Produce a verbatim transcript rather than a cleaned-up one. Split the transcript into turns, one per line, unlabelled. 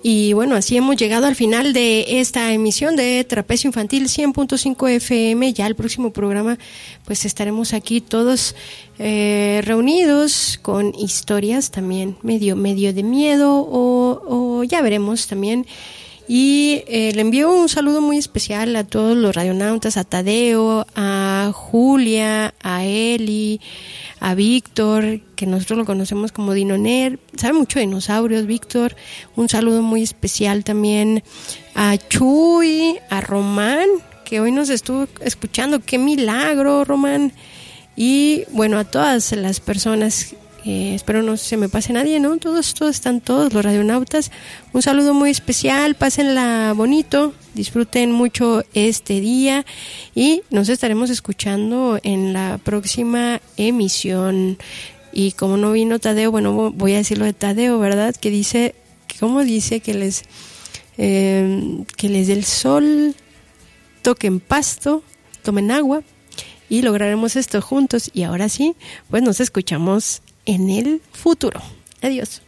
Y bueno, así hemos llegado al final de esta emisión de Trapecio Infantil cien punto cinco F M. Ya el próximo programa pues estaremos aquí todos eh, reunidos con historias también medio medio de miedo o, o ya veremos también. Y eh, le envío un saludo muy especial a todos los radionautas, a Tadeo, a Julia, a Eli, a Víctor, que nosotros lo conocemos como Dinoner, sabe mucho de dinosaurios, Víctor. Un saludo muy especial también a Chuy, a Román, que hoy nos estuvo escuchando. ¡Qué milagro, Román! Y bueno, a todas las personas, eh, espero no se me pase nadie, ¿no? Todos, todos están todos los radionautas. Un saludo muy especial, pásenla bonito, disfruten mucho este día y nos estaremos escuchando en la próxima emisión. Y como no vino Tadeo, bueno, voy a decirlo de Tadeo, ¿verdad? Que dice, ¿cómo dice? Que les, eh, que les dé el sol, toquen pasto, tomen agua y lograremos esto juntos. Y ahora sí, pues nos escuchamos en el futuro. Adiós.